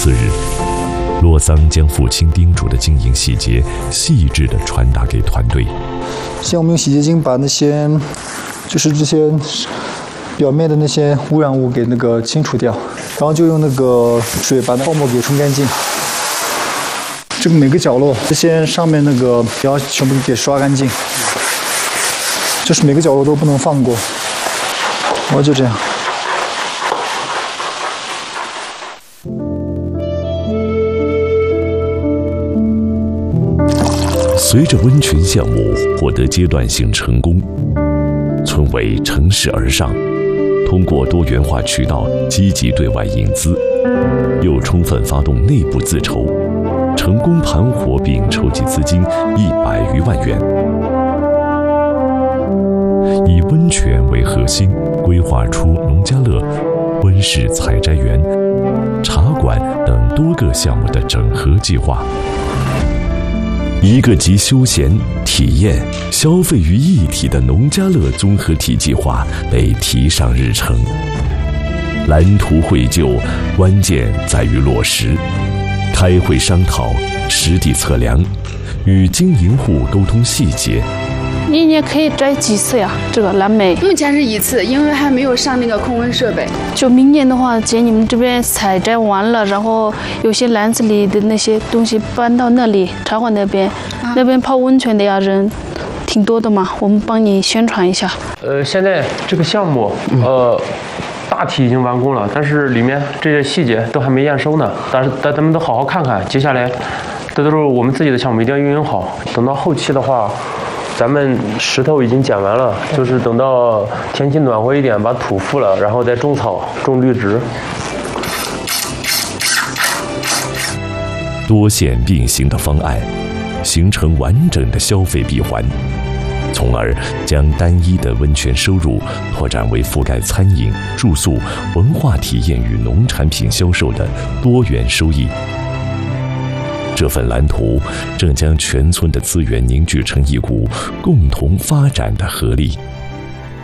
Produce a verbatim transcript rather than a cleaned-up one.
次日，洛桑将父亲叮嘱的经营细节细致地传达给团队。 先我们用洗洁精把那些，就是这些表面的那些污染物给那个清除掉，然后就用那个水把那泡沫给冲干净。这个每个角落，这些上面那个要全部给刷干净，就是每个角落都不能放过。然后就这样。 随着温泉项目获得阶段性成功，村委乘势而上，通过多元化渠道积极对外引资，又充分发动内部自筹，成功盘活并筹集资金一百余万元，以温泉为核心，规划出农家乐、温室采摘园、茶馆等多个项目的整合计划。一个集休闲、体验、消费于一体的农家乐综合体计划被提上日程。蓝图绘就，关键在于落实。开会商讨，实地测量，与经营户沟通细节。 一年可以摘几次呀？这个蓝莓目前是一次，因为还没有上那个控温设备。 就明年的话，姐你们这边采摘完了，然后有些篮子里的那些东西搬到那里茶馆那边，啊、那边泡温泉的呀人挺多的嘛，我们帮你宣传一下。 呃，现在这个项目，呃。大体已经完工了，但是里面这些细节都还没验收呢。但是咱咱们都好好看看，接下来这都是我们自己的项目，一定要运营好。等到后期的话，咱们石头已经捡完了，就是等到天气暖和一点，把土覆了，然后再种草、种绿植。 多线并行的方案，形成完整的消费闭环。从而将单一的温泉收入拓展为覆盖餐饮、住宿、文化体验与农产品销售的多元收益。这份蓝图正将全村的资源凝聚成一股共同发展的合力。